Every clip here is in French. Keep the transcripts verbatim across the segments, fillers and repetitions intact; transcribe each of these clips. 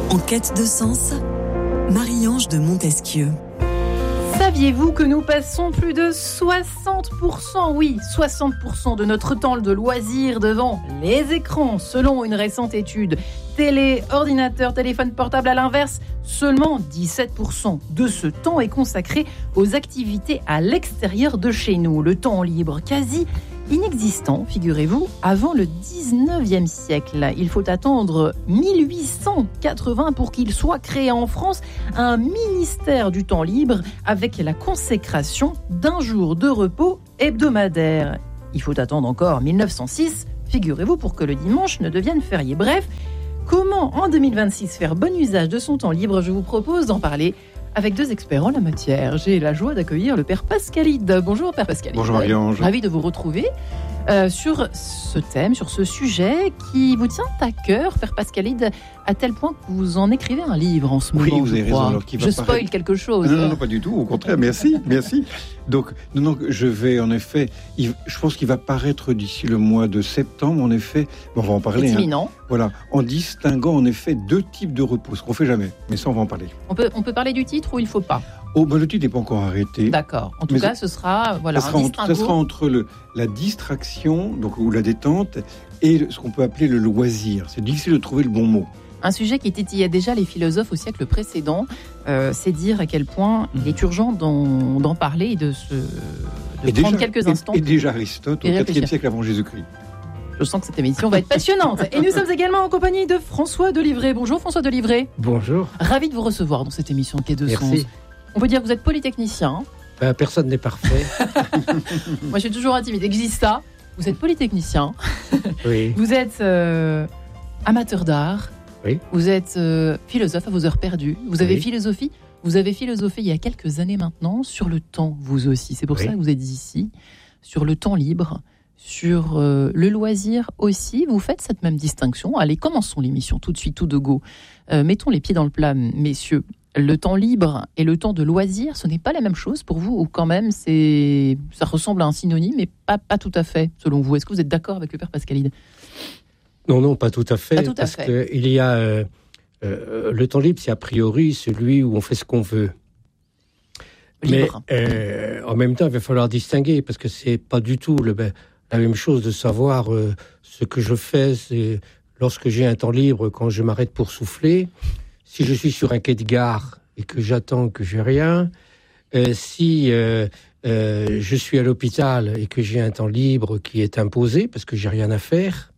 En quête de sens, Marie-Ange de Montesquieu. Saviez-vous que nous passons plus de soixante pour cent, oui, soixante pour cent de notre temps de loisir devant les écrans, selon une récente étude. Télé, ordinateur, téléphone portable, à l'inverse, seulement dix-sept pour cent de ce temps est consacré aux activités à l'extérieur de chez nous. Le temps libre quasi inexistant, figurez-vous, avant le dix-neuvième siècle. Il faut attendre mille huit cent quatre-vingts pour qu'il soit créé en France un ministère du temps libre avec la consécration d'un jour de repos hebdomadaire. Il faut attendre encore mille neuf cent six, figurez-vous, pour que le dimanche ne devienne férié. Bref, comment en deux mille vingt-six faire bon usage de son temps libre? Je vous propose d'en parler avec deux experts en la matière. J'ai la joie d'accueillir le père Pascalide. Bonjour père Pascalide. Bonjour Marie-Ange. Ravi de vous retrouver euh, sur ce thème, sur ce sujet qui vous tient à cœur, père Pascalide, à tel point que vous en écrivez un livre en ce moment. Oui, vous avez raison. Alors, qui va je paraître... spoil quelque chose. Non, non, non, pas du tout. Au contraire, merci, merci. Donc, non, non, je vais en effet, il, je pense qu'il va paraître d'ici le mois de septembre, en effet. Bon, on va en parler. C'est imminent. Hein, voilà, en distinguant en effet deux types de repos, ce qu'on fait jamais. Mais ça, on va en parler. On peut, on peut parler du titre ou il faut pas? Oh, ben, le titre n'est pas encore arrêté. D'accord. En tout Mais cas, ça, ce sera voilà. Ça sera, un entre, ça sera entre le, la distraction, donc ou la détente, et ce qu'on peut appeler le loisir. C'est difficile de trouver le bon mot. Un sujet qui titillait déjà les philosophes au siècle précédent, euh, c'est dire à quel point il est urgent d'en, d'en parler et de, se, de et prendre déjà, quelques et, instants. Et déjà Aristote, et au quatrième siècle avant Jésus-Christ. Je sens que cette émission va être passionnante. Et nous sommes également en compagnie de François Delivray. Bonjour François Delivray. Bonjour. Ravi de vous recevoir dans cette émission Quai de Merci. Sens. On peut dire que vous êtes polytechnicien. Ben, personne n'est parfait. Moi, je suis toujours intimidée. Existe ça. Vous êtes polytechnicien. Oui. Vous êtes euh, amateur d'art. Oui. Vous êtes euh, philosophe à vos heures perdues. Vous avez Oui. philosophie. Vous avez philosophé il y a quelques années maintenant sur le temps, vous aussi. C'est pour Oui. ça que vous êtes ici. Sur le temps libre, sur euh, le loisir aussi. Vous faites cette même distinction. Allez, commençons l'émission tout de suite, tout de go. Euh, mettons les pieds dans le plat, messieurs. Le temps libre et le temps de loisir, ce n'est pas la même chose pour vous, ou quand même c'est, ça ressemble à un synonyme, mais pas, pas tout à fait, selon vous. Est-ce que vous êtes d'accord avec le père Pascalide? Non, non, pas tout à fait. Pas tout à parce fait. qu'il y a euh, euh, le temps libre, c'est a priori celui où on fait ce qu'on veut. Libre. Mais euh, en même temps, il va falloir distinguer, parce que c'est pas du tout le, ben, la même chose de savoir euh, ce que je fais. C'est lorsque j'ai un temps libre, quand je m'arrête pour souffler. Si je suis sur un quai de gare et que j'attends que j'ai rien, euh, si euh, euh, je suis à l'hôpital et que j'ai un temps libre qui est imposé parce que j'ai rien à faire,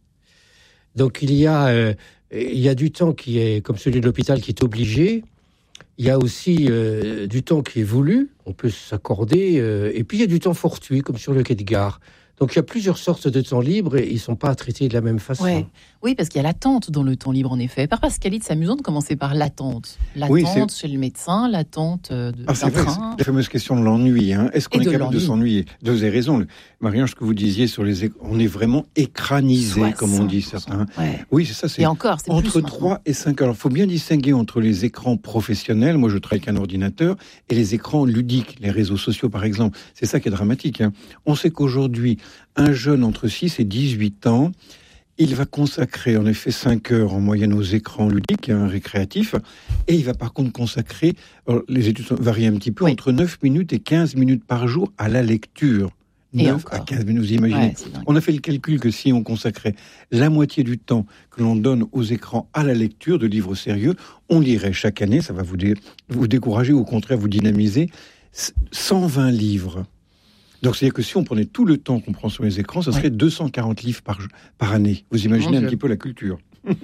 donc il y a euh, il y a du temps qui est comme celui de l'hôpital qui est obligé. Il y a aussi euh, du temps qui est voulu, on peut s'accorder, euh, et puis il y a du temps fortuit comme sur le quai de gare. Donc il y a plusieurs sortes de temps libre et ils ne sont pas traités de la même façon. Ouais. Oui, parce qu'il y a l'attente dans le temps libre, en effet. Père Pascalide, c'est amusant de commencer par l'attente. L'attente Oui, c'est... chez le médecin, l'attente de, ah, d'un vrai, train. La fameuse question de l'ennui. Hein. Est-ce qu'on Et est de capable l'ennui. de s'ennuyer? Vous avez raison. Marie-Ange, ce que vous disiez sur les écrans, on est vraiment écranisé, comme on dit certains. Ouais. Oui, c'est ça. C'est Et encore, c'est entre plus trois et cinq heures. Il faut bien distinguer entre les écrans professionnels, moi je travaille avec un ordinateur, et les écrans ludiques, les réseaux sociaux par exemple. C'est ça qui est dramatique. Hein. On sait qu'aujourd'hui, un jeune entre six et dix-huit ans, il va consacrer en effet cinq heures en moyenne aux écrans ludiques, hein, récréatifs, et il va par contre consacrer, alors, les études varient un petit peu, Oui. entre neuf minutes et quinze minutes par jour à la lecture. Et neuf encore. à quinze minutes, vous imaginez. Ouais, c'est dingue. On a fait le calcul que si on consacrait la moitié du temps que l'on donne aux écrans à la lecture de livres sérieux, on lirait chaque année, ça va vous, dé- vous décourager ou au contraire vous dynamiser, cent vingt livres. Donc, c'est-à-dire que si on prenait tout le temps qu'on prend sur les écrans, ça serait ouais. deux cent quarante livres par, par année. Vous imaginez Mon un petit peu la culture.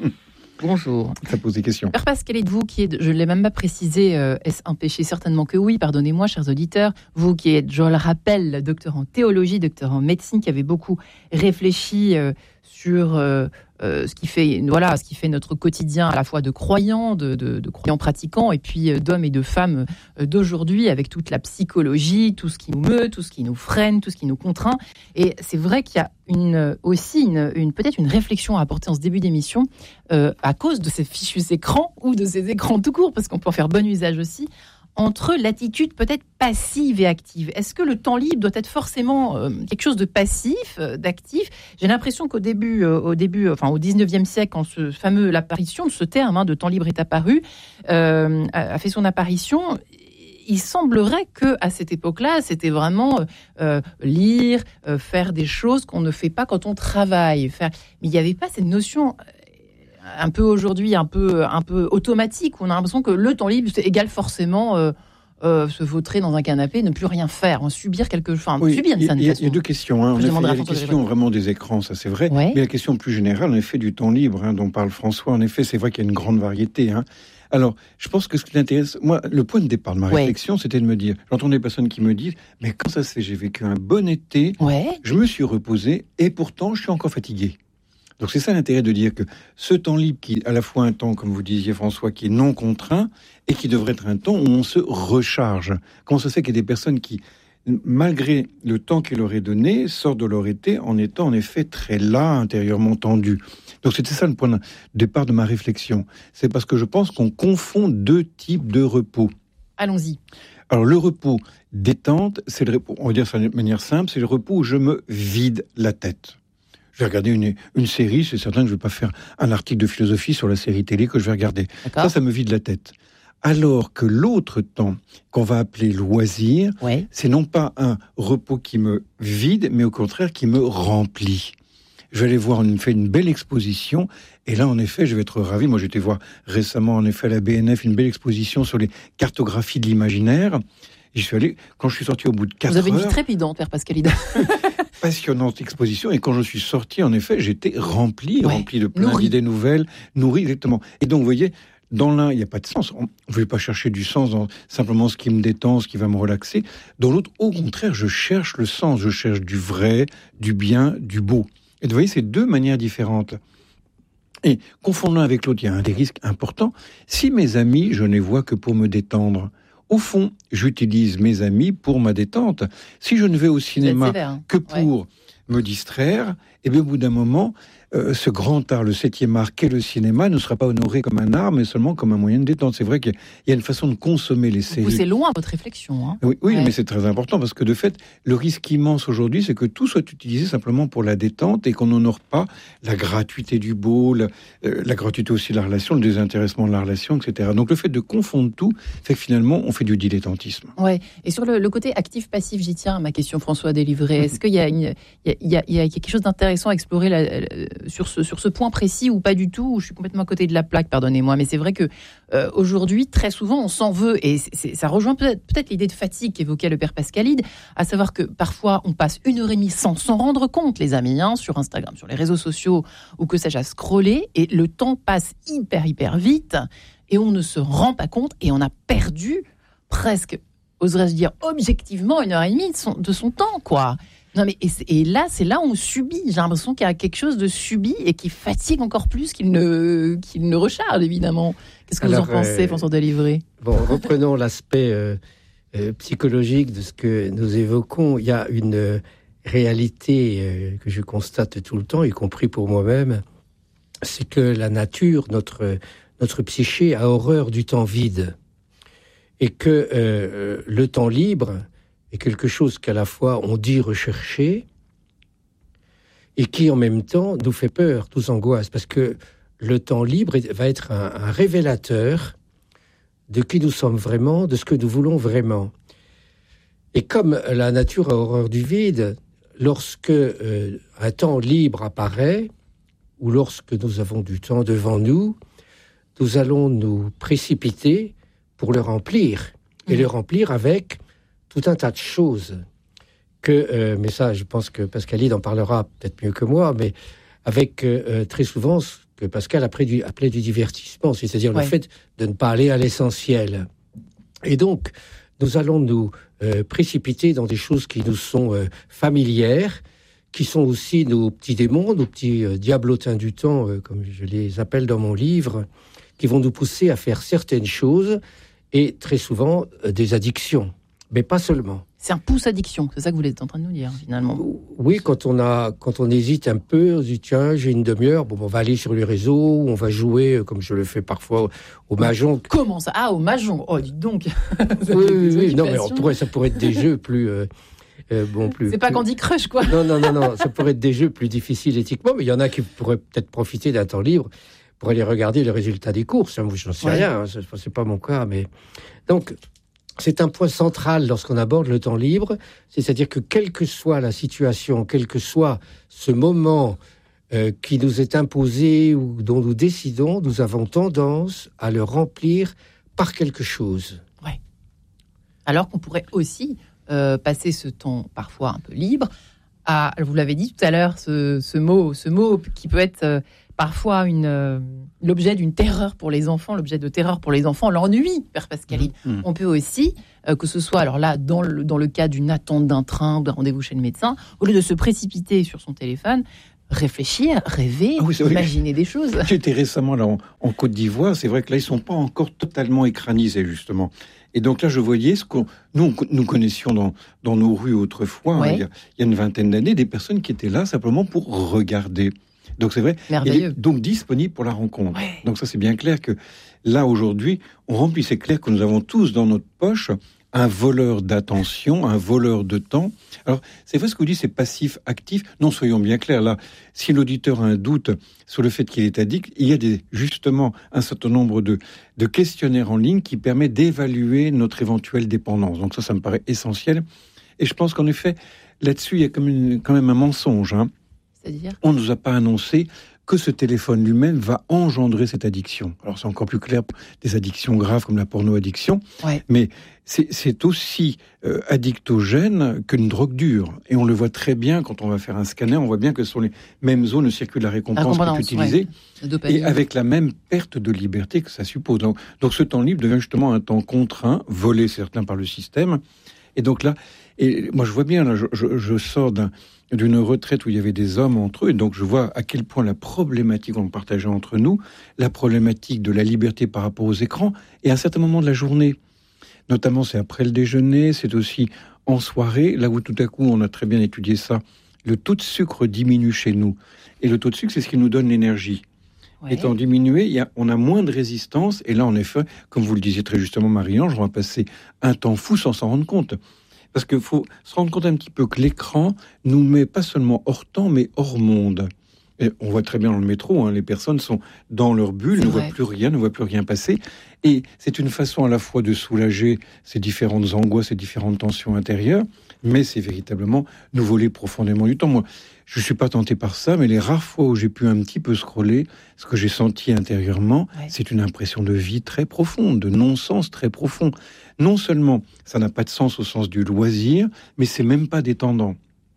Bonjour. Ça pose des questions. Père Pascalide, vous qui êtes, je ne l'ai même pas précisé, euh, est-ce un péché? Certainement que oui, pardonnez-moi, chers auditeurs. Vous qui êtes, je le rappelle, docteur en théologie, docteur en médecine, qui avez beaucoup réfléchi euh, sur euh, euh, ce qui fait, voilà, ce qui fait notre quotidien à la fois de croyants, de, de, de croyants pratiquants, et puis euh, d'hommes et de femmes euh, d'aujourd'hui, avec toute la psychologie, tout ce qui nous meut, tout ce qui nous freine, tout ce qui nous contraint. Et c'est vrai qu'il y a une, aussi une, une, peut-être une réflexion à apporter en ce début d'émission euh, à cause de ces fichus écrans ou de ces écrans tout court, parce qu'on peut en faire bon usage aussi, entre l'attitude peut-être passive et active. Est-ce que le temps libre doit être forcément euh, quelque chose de passif, euh, d'actif ? J'ai l'impression qu'au début, euh, au début, enfin au dix-neuvième siècle, quand ce fameux l'apparition de ce terme hein, de temps libre est apparu, euh, a, a fait son apparition. Il semblerait que à cette époque-là, c'était vraiment euh, lire, euh, faire des choses qu'on ne fait pas quand on travaille. Faire... Mais il n'y avait pas cette notion. Un peu aujourd'hui, un peu, un peu automatique. On a l'impression que le temps libre égale forcément euh, euh, se vautrer dans un canapé, ne plus rien faire, hein, subir quelque chose. Enfin, oui, subir une Il y, y a deux questions. Hein. En effet, il y a la question vraiment des écrans, ça c'est vrai. Ouais. Mais la question plus générale, en effet, du temps libre, hein, dont parle François, en effet, c'est vrai qu'il y a une grande variété. Hein. Alors, je pense que ce qui l'intéresse, moi, le point de départ de ma ouais. réflexion, c'était de me dire, j'entends des personnes qui me disent, mais quand ça se fait, j'ai vécu un bon été, ouais. je me suis reposé, et pourtant, je suis encore fatigué. Donc c'est ça l'intérêt de dire que ce temps libre qui est à la fois un temps, comme vous disiez François, qui est non contraint et qui devrait être un temps où on se recharge. Comment ça se fait qu'il y a des personnes qui, malgré le temps qu'il leur est donné, sortent de leur été en étant en effet très las, intérieurement tendus. Donc c'était ça le point de départ de ma réflexion. C'est parce que je pense qu'on confond deux types de repos. Allons-y. Alors le repos détente, c'est le repos, on va dire ça de manière simple, c'est le repos où je me vide la tête. Je vais regarder une, une série, c'est certain que je ne vais pas faire un article de philosophie sur la série télé que je vais regarder. D'accord. Ça, ça me vide la tête. Alors que l'autre temps, qu'on va appeler loisir, ouais. c'est non pas un repos qui me vide, mais au contraire qui me remplit. Je vais aller voir une, fait une belle exposition, et là, en effet, je vais être ravi. Moi, j'étais voir récemment, en effet, à la B N F, une belle exposition sur les cartographies de l'imaginaire. J'y suis allé, quand je suis sorti au bout de quatre heures... Vous avez une vie trépidante, Père Pascalide. Passionnante exposition, et quand je suis sorti, en effet, j'étais rempli, ouais, rempli de plein nourri. d'idées nouvelles, nourri, exactement. Et donc, vous voyez, dans l'un, il n'y a pas de sens. On ne veut pas chercher du sens dans simplement ce qui me détend, ce qui va me relaxer. Dans l'autre, au contraire, je cherche le sens, je cherche du vrai, du bien, du beau. Et vous voyez, c'est deux manières différentes. Et confondant l'un avec l'autre, il y a un des risques importants. Si mes amis, je ne les vois que pour me détendre, au fond, j'utilise mes amis pour ma détente. Si je ne vais au cinéma sévère, que pour ouais. me distraire, et bien au bout d'un moment, euh, ce grand art, le septième art qu'est le cinéma, ne sera pas honoré comme un art, mais seulement comme un moyen de détente. C'est vrai qu'il y a une façon de consommer les séries. Vous poussez loin votre réflexion. Hein. Oui, oui ouais. mais c'est très important, parce que de fait, le risque immense aujourd'hui, c'est que tout soit utilisé simplement pour la détente et qu'on n'honore pas la gratuité du beau, la, euh, la gratuité aussi de la relation, le désintéressement de la relation, et cetera. Donc le fait de confondre tout fait que finalement, on fait du dilettantisme. Ouais. Et sur le, le côté actif-passif, j'y tiens à ma question, François Délivré. Est-ce qu'il y a, une, il y a, il y a quelque chose d'intéressant à explorer la, la, sur, ce, sur ce point précis ou pas du tout, où je suis complètement à côté de la plaque, pardonnez-moi, mais c'est vrai que euh, aujourd'hui, très souvent, on s'en veut, et c'est, c'est, ça rejoint peut-être, peut-être l'idée de fatigue qu'évoquait le Père Pascalide, à savoir que parfois, on passe une heure et demie sans s'en rendre compte, les amis, hein, sur Instagram, sur les réseaux sociaux, ou que sais-je, à scroller, et le temps passe hyper, hyper vite, et on ne se rend pas compte, et on a perdu presque, oserais-je dire, objectivement, une heure et demie de son, de son temps, quoi. Non mais et, et là, c'est là où on subit. J'ai l'impression qu'il y a quelque chose de subi et qui fatigue encore plus qu'il ne, qu'il ne recharge, évidemment. Qu'est-ce que Alors, vous en pensez, euh, François Délivré ? Bon, reprenons l'aspect euh, euh, psychologique de ce que nous évoquons. Il y a une euh, réalité euh, que je constate tout le temps, y compris pour moi-même, c'est que la nature, notre, notre psyché, a horreur du temps vide. Et que euh, le temps libre est quelque chose qu'à la fois on dit rechercher et qui en même temps nous fait peur, nous angoisse, parce que le temps libre va être un, un révélateur de qui nous sommes vraiment, de ce que nous voulons vraiment. Et comme la nature a horreur du vide, lorsque euh, un temps libre apparaît, ou lorsque nous avons du temps devant nous, nous allons nous précipiter pour le remplir, et mmh. le remplir avec tout un tas de choses que, euh, mais ça, je pense que Pascalide en parlera peut-être mieux que moi, mais avec euh, très souvent ce que Pascal appelait du, appelait du divertissement, c'est-à-dire ouais. le fait de ne pas aller à l'essentiel. Et donc, nous allons nous euh, précipiter dans des choses qui nous sont euh, familières, qui sont aussi nos petits démons, nos petits euh, diablotins du temps, euh, comme je les appelle dans mon livre, qui vont nous pousser à faire certaines choses, et très souvent euh, des addictions. Mais pas seulement. C'est un pouce addiction, c'est ça que vous êtes en train de nous dire, finalement. Oui, quand on, a, quand on hésite un peu, on se dit, tiens, j'ai une demi-heure, bon, on va aller sur les réseaux, on va jouer, comme je le fais parfois, au mahjong. Comment ça ? Ah, au mahjong. Oh, dites donc. Oui, oui, oui. Non, mais on pourrait, ça pourrait être des jeux plus... Euh, euh, bon, plus c'est pas plus... Candy Crush, quoi. Non, non, non, non, ça pourrait être des jeux plus difficiles éthiquement, mais il y en a qui pourraient peut-être profiter d'un temps libre pour aller regarder les résultats des courses. Moi, je n'en sais ouais. rien, hein, c'est, c'est pas mon cas, mais... Donc... C'est un point central lorsqu'on aborde le temps libre, c'est-à-dire que quelle que soit la situation, quel que soit ce moment euh, qui nous est imposé ou dont nous décidons, nous avons tendance à le remplir par quelque chose. Ouais. Alors qu'on pourrait aussi euh, passer ce temps parfois un peu libre à, vous l'avez dit tout à l'heure, ce, ce mot, ce mot qui peut être euh, parfois une, euh, l'objet d'une terreur pour les enfants, l'objet de terreur pour les enfants, l'ennui, Père Pascalide. Mmh. On peut aussi, euh, que ce soit, alors là, dans le, dans le cas d'une attente d'un train, d'un rendez-vous chez le médecin, au lieu de se précipiter sur son téléphone, réfléchir, rêver, ah oui, imaginer des choses. J'étais récemment là en, en Côte d'Ivoire, c'est vrai que là, ils ne sont pas encore totalement écranisés, justement. Et donc là, je voyais ce que nous, nous connaissions dans, dans nos rues autrefois, ouais. hein, il, y a, il y a une vingtaine d'années, des personnes qui étaient là simplement pour regarder. Donc c'est vrai, il est donc disponible pour la rencontre. Ouais. Donc ça c'est bien clair que là aujourd'hui, on remplit, c'est clair que nous avons tous dans notre poche un voleur d'attention, un voleur de temps. Alors c'est vrai ce que vous dites, c'est passif, actif. Non, soyons bien clairs, là, si l'auditeur a un doute sur le fait qu'il est addict, il y a des, justement un certain nombre de, de questionnaires en ligne qui permettent d'évaluer notre éventuelle dépendance. Donc ça, ça me paraît essentiel. Et je pense qu'en effet, là-dessus, il y a quand même, quand même un mensonge, hein. C'est-à-dire ? On ne nous a pas annoncé que ce téléphone lui-même va engendrer cette addiction. Alors c'est encore plus clair pour des addictions graves comme la porno-addiction, ouais. mais c'est, c'est aussi euh, addictogène qu'une drogue dure. Et on le voit très bien quand on va faire un scanner, on voit bien que ce sont les mêmes zones où circule la récompense qui est utilisée, ouais. et avec la même perte de liberté que ça suppose. Donc, donc ce temps libre devient justement un temps contraint, volé certains par le système. Et donc là, et moi je vois bien, là, je, je, je sors d'un d'une retraite où il y avait des hommes entre eux, et donc je vois à quel point la problématique, on partageait entre nous, la problématique de la liberté par rapport aux écrans, et à un certain moment de la journée, notamment c'est après le déjeuner, c'est aussi en soirée, là où tout à coup, on a très bien étudié ça, le taux de sucre diminue chez nous, et le taux de sucre, c'est ce qui nous donne l'énergie. Ouais. Étant diminué, il y a, on a moins de résistance, et là, en effet, comme vous le disiez très justement, Marie-Ange, on va passer un temps fou sans s'en rendre compte. Parce qu'il faut se rendre compte un petit peu que l'écran nous met pas seulement hors temps, mais hors monde. Et on voit très bien dans le métro, hein, les personnes sont dans leur bulle, c'est ne vrai. voient plus rien, ne voient plus rien passer. Et c'est une façon à la fois de soulager ces différentes angoisses, ces différentes tensions intérieures, mais c'est véritablement nous voler profondément du temps. Moi, je ne suis pas tenté par ça, mais les rares fois où j'ai pu un petit peu scroller, ce que j'ai senti intérieurement, ouais. c'est une impression de vie très profonde, de non-sens très profond. Non seulement ça n'a pas de sens au sens du loisir, mais c'est même pas détendant.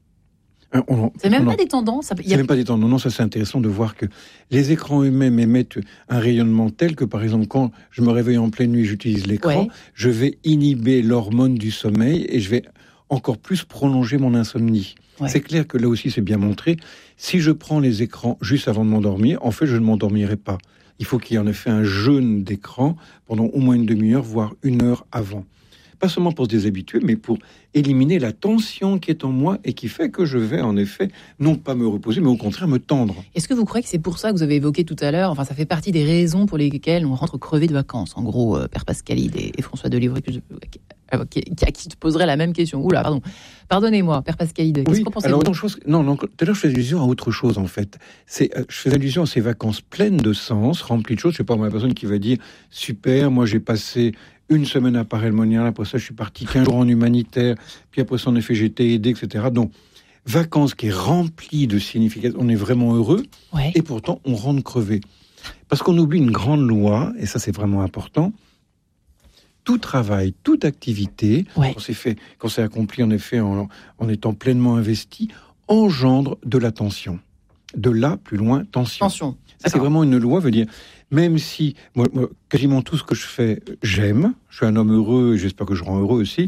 On, c'est même on, pas détendant. Ça, c'est y a... même pas détendant. Non, ça c'est intéressant de voir que les écrans eux-mêmes émettent un rayonnement tel que, par exemple, quand je me réveille en pleine nuit, j'utilise l'écran, ouais. je vais inhiber l'hormone du sommeil et je vais encore plus prolonger mon insomnie. Ouais. C'est clair que là aussi c'est bien montré. Si je prends les écrans juste avant de m'endormir, en fait je ne m'endormirai pas. Il faut qu'il y ait en effet un jeûne d'écran pendant au moins une demi-heure, voire une heure avant. Pas seulement pour se déshabituer, mais pour éliminer la tension qui est en moi et qui fait que je vais en effet non pas me reposer, mais au contraire me tendre. Est-ce que vous croyez que c'est pour ça que vous avez évoqué tout à l'heure, enfin ça fait partie des raisons pour lesquelles on rentre crevé de vacances, en gros, euh, Père Pascalide et, et François Delivry, que je, euh, qui, à qui te poserait la même question. Oula, pardon. Pardonnez-moi, Père Pascalide, qu'est-ce oui, qu'en pensez-vous ? Alors, non, chose, non, non, tout à l'heure je faisais allusion à autre chose en fait. C'est, euh, je fais allusion à ces vacances pleines de sens, remplies de choses. Je sais pas, moi, la personne qui va dire super, moi j'ai passé une semaine à Paray-le-Monial, après ça je suis parti quinze jours en humanitaire, puis après ça en effet j'ai été aidé, et cetera. Donc, vacances qui est remplie de signification, on est vraiment heureux, ouais. et pourtant on rentre crevé. Parce qu'on oublie une grande loi, et ça c'est vraiment important, tout travail, toute activité, ouais. qu'on s'est fait, qu'on s'est accompli en effet en, en étant pleinement investi, engendre de la tension. De là, plus loin, tension. Tension. Ça, c'est vraiment une loi, veut dire, même si, moi, moi, quasiment tout ce que je fais, j'aime, je suis un homme heureux, et j'espère que je rends heureux aussi,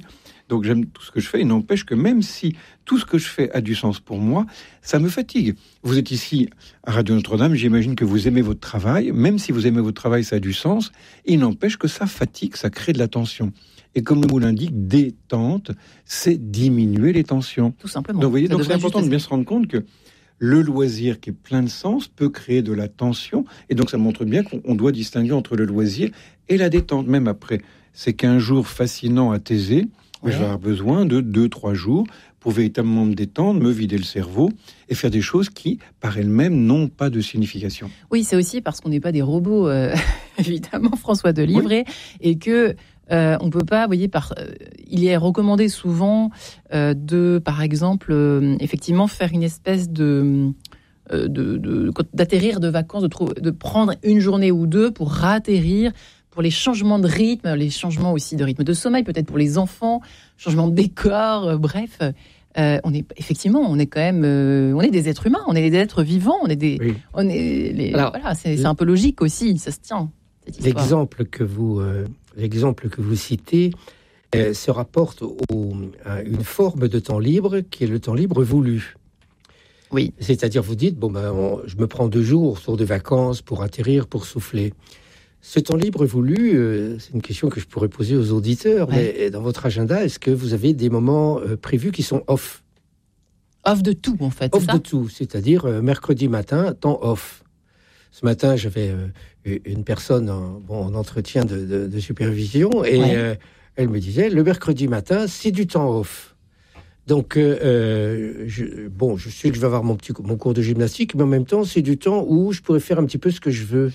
Donc j'aime tout ce que je fais. Il n'empêche que même si tout ce que je fais a du sens pour moi, ça me fatigue. Vous êtes ici à Radio Notre-Dame, j'imagine que vous aimez votre travail. Même si vous aimez votre travail, ça a du sens. Il n'empêche que ça fatigue, ça crée de la tension. Et comme le mot l'indique, détente, c'est diminuer les tensions. Tout simplement. Donc, vous voyez, Ça donc c'est devrait important juste de bien se rendre compte que le loisir qui est plein de sens peut créer de la tension. Et donc, ça montre bien qu'on doit distinguer entre le loisir et la détente. Même après ces quinze jours fascinants à Thésée, ouais. je vais avoir besoin de deux trois jours pour véritablement me détendre, me vider le cerveau et faire des choses qui, par elles-mêmes, n'ont pas de signification. Oui, c'est aussi parce qu'on n'est pas des robots, euh, évidemment, François Delivre, oui. et que Euh, on peut pas, vous voyez, par, euh, il est recommandé souvent euh, de, par exemple, euh, effectivement, faire une espèce de, euh, de, de d'atterrir de vacances, de, trou- de prendre une journée ou deux pour ratterrir, pour les changements de rythme, les changements aussi de rythme de sommeil, peut-être pour les enfants, changement de décor, euh, bref. Euh, on est effectivement, on est quand même, euh, on est des êtres humains, on est des êtres vivants, on est des, oui. on est, les, Alors, voilà, c'est, c'est un peu logique aussi, ça se tient. L'exemple que vous, euh, l'exemple que vous citez euh, se rapporte au, à une forme de temps libre qui est le temps libre voulu. Oui. C'est-à-dire, vous dites, bon ben, on, je me prends deux jours autour de vacances pour atterrir, pour souffler. Ce temps libre voulu, euh, c'est une question que je pourrais poser aux auditeurs. Ouais. Mais dans votre agenda, est-ce que vous avez des moments euh, prévus qui sont off? Off de tout, en fait. Off c'est ça de tout, c'est-à-dire euh, mercredi matin, temps off. Ce matin, j'avais euh, une personne en, bon, en entretien de, de, de supervision et ouais. euh, elle me disait, le mercredi matin, c'est du temps off. Donc, euh, je, bon, je sais que je vais avoir mon, petit, mon cours de gymnastique, mais en même temps, c'est du temps où je pourrais faire un petit peu ce que je veux.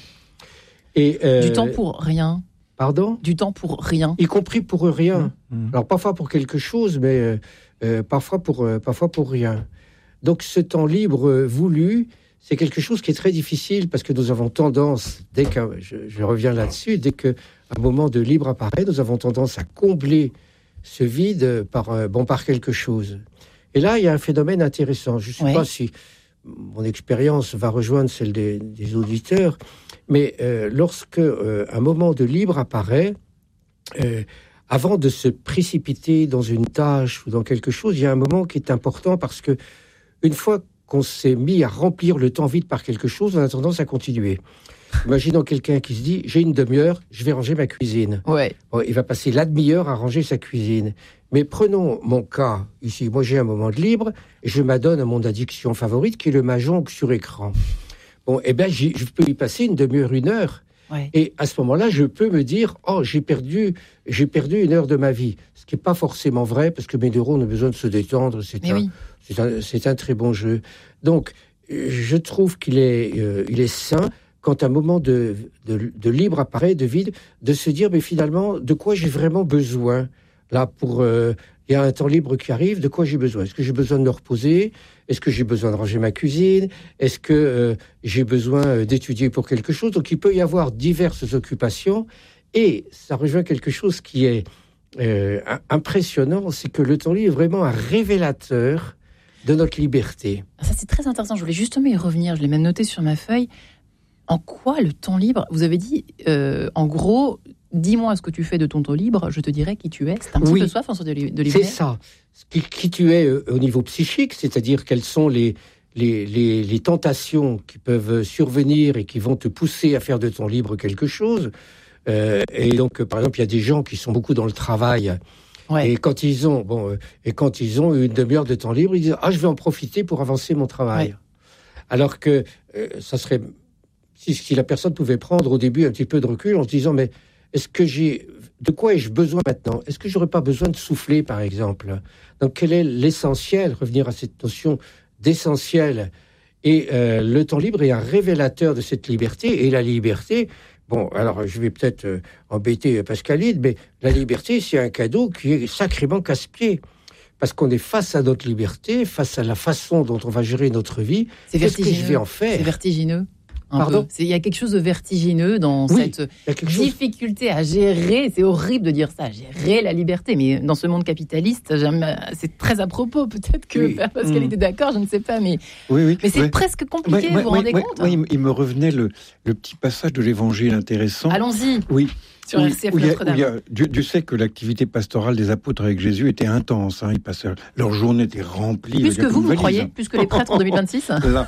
Et, euh, du temps pour rien. Pardon ? Du temps pour rien. Y compris pour rien. Mmh. Alors, parfois pour quelque chose, mais euh, euh, parfois, pour, euh, parfois pour rien. Donc, ce temps libre euh, voulu, c'est quelque chose qui est très difficile parce que nous avons tendance, dès que je, je reviens là-dessus, dès qu'un moment de libre apparaît, nous avons tendance à combler ce vide par, bon, par quelque chose. Et là, il y a un phénomène intéressant. Je ne sais ouais. pas si mon expérience va rejoindre celle des, des auditeurs, mais euh, lorsque euh, un moment de libre apparaît, euh, avant de se précipiter dans une tâche ou dans quelque chose, il y a un moment qui est important parce que une fois qu'on s'est mis à remplir le temps vide par quelque chose, on a tendance à continuer. Imaginons quelqu'un qui se dit, j'ai une demi-heure, je vais ranger ma cuisine. Ouais. Bon, il va passer la demi-heure à ranger sa cuisine. Mais prenons mon cas, ici, moi j'ai un moment de libre, et je m'adonne à mon addiction favorite, qui est le mahjong sur écran. Bon, eh bien, je peux y passer une demi-heure, une heure. Ouais. Et à ce moment-là, je peux me dire, oh, j'ai perdu, j'ai perdu une heure de ma vie. Ce qui n'est pas forcément vrai, parce que mes neurones ont besoin de se détendre. C'est, un, oui. c'est, un, c'est un très bon jeu. Donc, je trouve qu'il est, euh, il est sain, quand un moment de, de, de libre apparaît, de vide, de se dire, mais finalement, de quoi j'ai vraiment besoin ? Là, pour, euh, il y a un temps libre qui arrive, de quoi j'ai besoin ? Est-ce que j'ai besoin de me reposer ? Est-ce que j'ai besoin de ranger ma cuisine ? Est-ce que euh, j'ai besoin d'étudier pour quelque chose ? Donc, il peut y avoir diverses occupations. Et ça rejoint quelque chose qui est euh, impressionnant, c'est que le temps libre est vraiment un révélateur de notre liberté. Ça, c'est très intéressant. Je voulais justement y revenir. Je l'ai même noté sur ma feuille. En quoi le temps libre ? Vous avez dit, euh, en gros, dis-moi ce que tu fais de ton temps libre, je te dirai qui tu es. C'est un petit oui, peu ça, François de Delivre. C'est ça. Qui, qui tu es euh, au niveau psychique, c'est-à-dire quelles sont les, les, les, les tentations qui peuvent survenir et qui vont te pousser à faire de ton libre quelque chose. Euh, et donc, par exemple, il y a des gens qui sont beaucoup dans le travail. Ouais. Et quand ils ont, bon, euh, et quand ils ont une demi-heure de temps libre, ils disent « Ah, je vais en profiter pour avancer mon travail. Ouais. » Alors que euh, ça serait... Si, si la personne pouvait prendre au début un petit peu de recul en se disant « Mais est-ce que j'ai... De quoi ai-je besoin maintenant ? Est-ce que j'aurais pas besoin de souffler, par exemple ? Donc, quel est l'essentiel ? Revenir à cette notion d'essentiel. Et euh, le temps libre est un révélateur de cette liberté. Et la liberté... Bon, alors, je vais peut-être euh, embêter Pascaline, mais la liberté, c'est un cadeau qui est sacrément casse-pied. Parce qu'on est face à notre liberté, face à la façon dont on va gérer notre vie. C'est Qu'est-ce que je vais en faire ? C'est vertigineux. Un Pardon peu. C'est, il y a quelque chose de vertigineux dans Oui, cette il y a quelque chose. difficulté à gérer. C'est horrible de dire ça, gérer la liberté. Mais dans ce monde capitaliste, j'aime- c'est très à propos. Peut-être que Oui. Père Pascal Mm. était d'accord, je ne sais pas. Mais, Oui, oui. mais c'est Ouais. presque compliqué, Ouais, vous ouais, vous rendez ouais, compte ouais, il me- il me revenait le, le petit passage de l'Évangile intéressant. Allons-y, Oui. sur Oui, R C F où il y a- Notre-Dame. où il y a- Dieu, Dieu sait que l'activité pastorale des apôtres avec Jésus était intense. Hein, ils passaient, leur journée était remplie. Plus que avec vous, une vous valise. croyez Plus que les prêtres en deux mille vingt-six Là.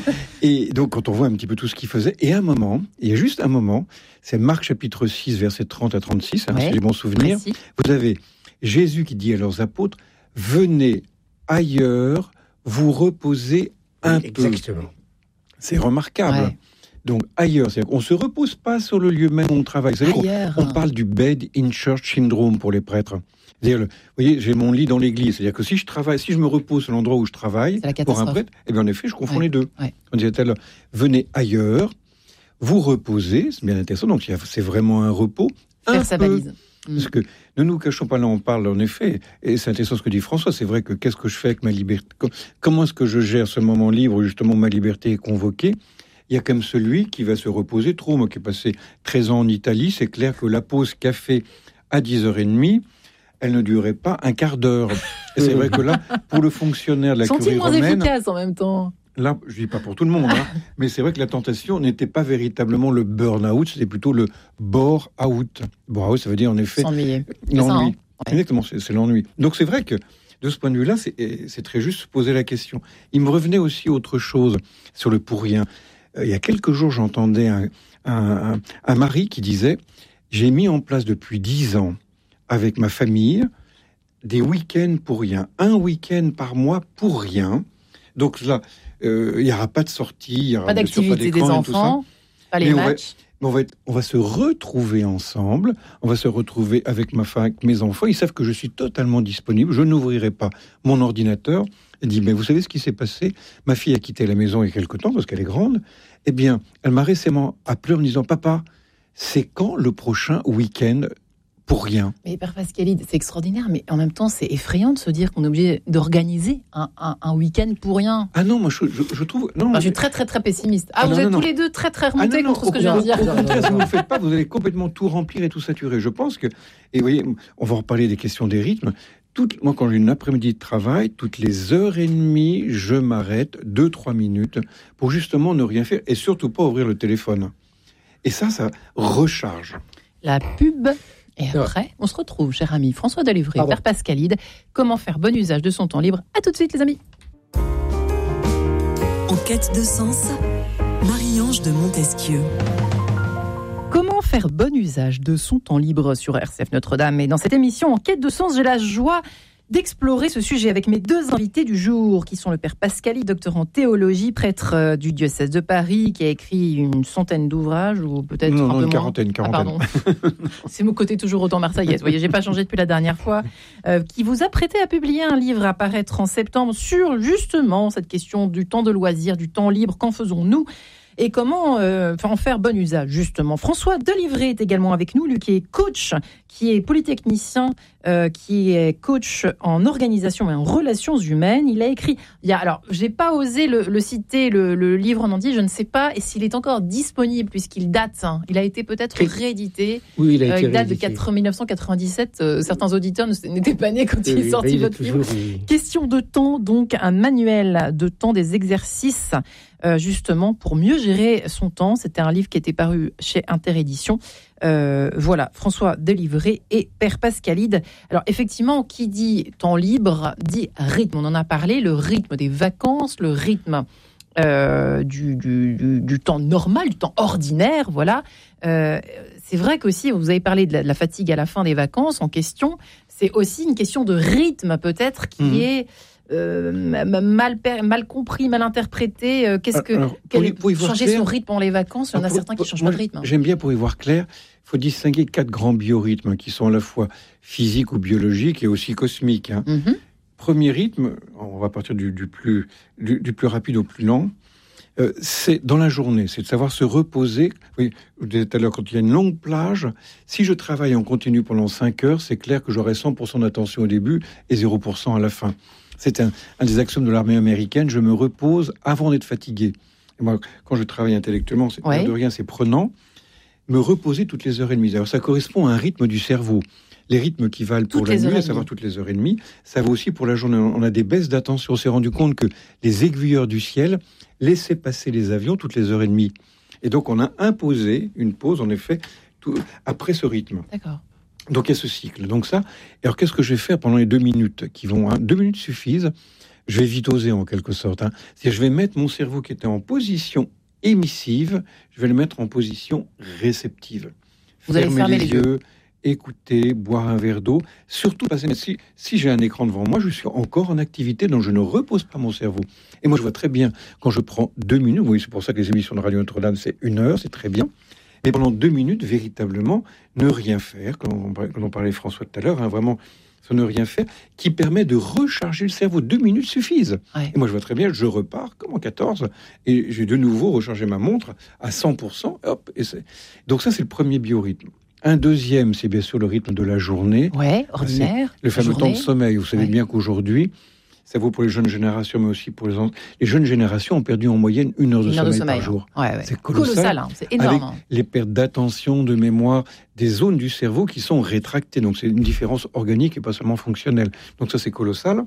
Et donc, quand on voit un petit peu tout ce qu'il faisait, et à un moment, il y a juste un moment, c'est Marc chapitre six, versets trente à trente-six, hein, Ouais. si j'ai bon souvenir. Précis. Vous avez Jésus qui dit à leurs apôtres, venez ailleurs, vous reposez un peu. Exactement. C'est remarquable. Ouais. Donc ailleurs, c'est-à-dire qu'on ne se repose pas sur le lieu même où on travaille. Vous savez, on- Ailleurs. on parle du bed in church syndrome pour les prêtres. C'est-à-dire, le- vous voyez, j'ai mon lit dans l'église. C'est-à-dire que si je travaille, si je me repose sur l'endroit où je travaille, C'est la pour un catastrophe. prêtre, eh bien en effet, je confonds Ouais, les deux. ouais. On disait tout à l'heure, venez ailleurs, vous reposez, c'est bien intéressant. Donc il y a- c'est vraiment un repos. Faire un sa peu. valise. Mm. Parce que ne nous cachons pas, là on parle en effet, et c'est intéressant ce que dit François, c'est vrai que qu'est-ce que je fais avec ma liberté, co- comment est-ce que je gère ce moment libre où justement ma liberté est convoquée? Il y a comme celui qui va se reposer trop. Moi qui ai passé treize ans en Italie, c'est clair que la pause café à dix heures trente, elle ne durait pas un quart d'heure. Et c'est vrai que là, pour le fonctionnaire de la Sont-ils curie moins romaine, efficaces en même temps là, je dis pas pour tout le monde, hein, mais c'est vrai que la tentation n'était pas véritablement le burn-out, c'était plutôt le bore-out. Bore-out, ça veut dire en effet S'ennuyer. C'est ça, l'ennui. hein Ouais. Exactement, c'est, c'est l'ennui. Donc c'est vrai que de ce point de vue-là, c'est, c'est très juste de se poser la question. Il me revenait aussi autre chose sur le pour rien. Euh, il y a quelques jours, j'entendais un, un, un, un mari qui disait « J'ai mis en place depuis dix ans avec ma famille des week-ends pour rien. Un week-end par mois pour rien. » Donc là, euh, il n'y aura pas de sortie, il n'y aura Pas bien sûr d'activité des d'écran et tout ça. enfants, pas les Mais on va- matchs. Mais On va, être- on va se retrouver ensemble, on va se retrouver avec ma femme, avec mes enfants. Ils savent que je suis totalement disponible, je n'ouvrirai pas mon ordinateur. Elle dit, mais vous savez ce qui s'est passé? Ma fille a quitté la maison il y a quelque temps, parce qu'elle est grande. Eh bien, elle m'a récemment appelé en me disant, papa, c'est quand le prochain week-end pour rien? Mais Père Pascalide, c'est extraordinaire, mais en même temps, c'est effrayant de se dire qu'on est obligé d'organiser un, un, un week-end pour rien. Ah non, moi je, je, je trouve... Non, Enfin, je suis très, très, très pessimiste. Ah, Ah vous non, êtes non, tous non. les deux très, très Ah remontés non, non, contre ce au que je viens de dire. contraire, au contraire, si vous ne le faites pas, vous allez complètement tout remplir et tout saturer. Je pense que, et vous voyez, on va reparler des questions des rythmes. Toutes, moi, quand j'ai une après-midi de travail, toutes les heures et demie, je m'arrête deux, trois minutes pour justement ne rien faire et surtout pas ouvrir le téléphone. Et ça, ça recharge. La pub. Et après, on se retrouve, cher ami François Delévry, Pardon. Père Pascalide. Comment faire bon usage de son temps libre? À tout de suite, les amis. En quête de sens, Marie-Ange de Montesquieu. Comment faire bon usage de son temps libre sur R C F Notre-Dame? Et dans cette émission, En quête de sens, j'ai la joie d'explorer ce sujet avec mes deux invités du jour, qui sont le Père Pascalide, docteur en théologie, prêtre euh, du diocèse de Paris, qui a écrit une centaine d'ouvrages, ou peut-être Non, un non, peu une moins. quarantaine, Ah, quarantaine. pardon. C'est mon côté toujours autant marseillaise. Vous voyez, j'ai pas changé depuis la dernière fois. Euh, qui vous a prêté à publier un livre à paraître en septembre sur justement cette question du temps de loisir, du temps libre. Qu'en faisons-nous? Et comment euh, en faire bon usage, justement. François Delévry est également avec nous, lui qui est coach, qui est polytechnicien, euh, qui est coach en organisation et en relations humaines. Il a écrit, il y a, alors, j'ai pas osé le, le citer, le, le livre en entier, je ne sais pas et s'il est encore disponible, puisqu'il date, hein. Il a été peut-être Oui. réédité, Oui, il a euh, été il date de réédité. quatre- mille neuf cent quatre-vingt-dix-sept. Euh, certains auditeurs ne- n'étaient pas nés quand il Oui, est sorti mais il est votre livre. toujours, oui. Question de temps, donc un manuel de temps, des exercices, euh, justement, pour mieux gérer son temps. C'était un livre qui était paru chez Interédition. Euh, voilà, François Delévry et Père Pascalide. Alors, effectivement, qui dit temps libre, dit rythme. On en a parlé, le rythme des vacances, le rythme euh, du, du, du, du temps normal, du temps ordinaire, voilà. Euh, c'est vrai qu'aussi, vous avez parlé de la, de la fatigue à la fin des vacances en question. C'est aussi une question de rythme, peut-être, qui Mhm. est euh, mal, per- mal compris, mal interprété. Euh, Qu'est-ce que Alors, quel pour y- est- pour y voir changer clair- son rythme pendant les vacances? Il y en a Alors, pour- certains qui pour- changent moi, pas de rythme. hein. J'aime bien pour y voir clair, il faut distinguer quatre grands biorhythmes qui sont à la fois physiques ou biologiques et aussi cosmiques. hein. Mhm. Premier rythme, on va partir du, du plus, du, du plus rapide au plus lent, euh, c'est dans la journée, c'est de savoir se reposer. Oui, je disais tout à l'heure, quand il y a une longue plage, si je travaille en continu pendant cinq heures, c'est clair que j'aurai cent pour cent d'attention au début et zéro pour cent à la fin. C'est un, un des axiomes de l'armée américaine, je me repose avant d'être fatigué. Et moi, quand je travaille intellectuellement, c'est Ouais. l'air de rien, c'est prenant. Me reposer toutes les heures et demie. Alors, ça correspond à un rythme du cerveau. Les rythmes qui valent pour Toutes la les heures nuit, et à savoir demie. toutes les heures et demie, ça vaut aussi pour la journée. On a des baisses d'attention. On s'est rendu compte que les aiguilleurs du ciel laissaient passer les avions toutes les heures et demie. Et donc, on a imposé une pause, en effet, tout, après ce rythme. D'accord. Donc, il y a ce cycle. Donc ça, alors qu'est-ce que je vais faire pendant les deux minutes qui vont, hein, deux minutes suffisent. Je vais vite oser, en quelque sorte. Hein. C'est-à-dire, je vais mettre mon cerveau qui était en position émissive, je vais le mettre en position réceptive. Vous allez fermer les yeux. Écouter, boire un verre d'eau, surtout passer. Mais si, si j'ai un écran devant moi, je suis encore en activité, donc je ne repose pas mon cerveau. Et moi, je vois très bien quand je prends deux minutes. Oui, c'est pour ça que les émissions de Radio Notre-Dame, c'est une heure, c'est très bien. Mais pendant deux minutes, véritablement, ne rien faire, comme on, comme on parlait François tout à l'heure, hein, vraiment, ça ne rien faire, qui permet de recharger le cerveau. Deux minutes suffisent. Ouais. Et moi, je vois très bien, je repars comme en quatorze, et j'ai de nouveau rechargé ma montre à cent pour cent. Hop, et c'est... Donc ça, c'est le premier biorhythme. Un deuxième, c'est bien sûr le rythme de la journée. Ouais, ordinaire. Le fameux journée. temps de sommeil. Vous savez Ouais. bien qu'aujourd'hui, ça vaut pour les jeunes générations, mais aussi pour les autres. Les jeunes générations ont perdu en moyenne une heure de, Une heure sommeil, de sommeil par jour. Ouais, ouais. C'est colossal. Colossal, hein, c'est énorme. Avec hein. les pertes d'attention, de mémoire, des zones du cerveau qui sont rétractées. Donc c'est une différence organique et pas seulement fonctionnelle. Donc ça, c'est colossal.